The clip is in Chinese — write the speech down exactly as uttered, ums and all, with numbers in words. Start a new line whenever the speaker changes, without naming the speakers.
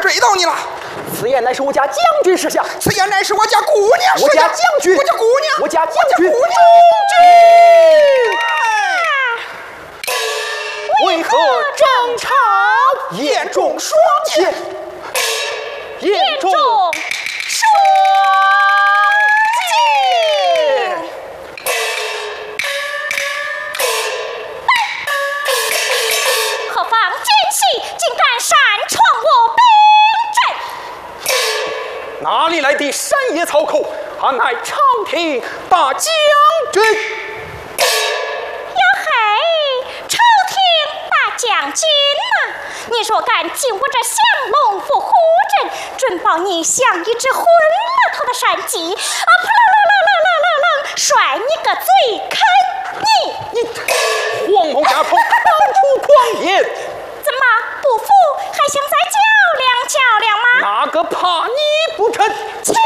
追到你了。
此言乃是我家将军设下，
此言乃是我家姑娘设下。
我家将军，
我家姑娘，
我家将军，
姑娘。
为何正常眼中双千？眼中双剑。
何方奸细，竟敢擅闯我兵阵？
哪里来的山野草寇？俺乃朝廷大将军。
哟嘿，朝廷大将军呐、啊！你若敢进我这降龙府虎阵，准保你像一只昏了头的山鸡，啊扑棱棱棱棱棱棱棱，甩你个嘴啃你！
你黄某家寇，到处狂言！
怎么不服？还想再较量较量吗？
哪个怕你不成？
瞧